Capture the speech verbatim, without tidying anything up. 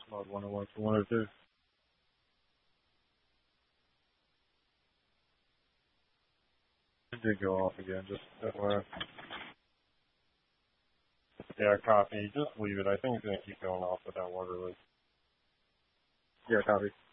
Mode one oh one to one oh two. It did go off again, just F Y I. Yeah, copy. Just leave it. I think it's going to keep going off without water leak. Yeah, copy.